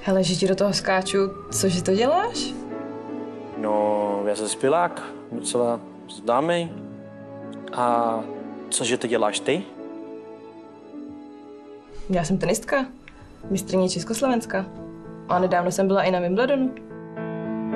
Hele, že ti do toho skáču, cože to děláš? No, já jsem zpěvák, docela známý. A cože to děláš ty? Já jsem tenistka, mistryně Československa. A nedávno jsem byla i na Wimbledonu.